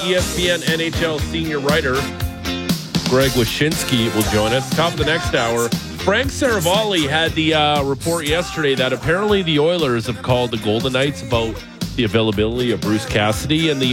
ESPN NHL senior writer Greg Wyshynski will join us. Top of the next hour. Frank Saravalli had the report yesterday that apparently the Oilers have called the Golden Knights about the availability of Bruce Cassidy, and the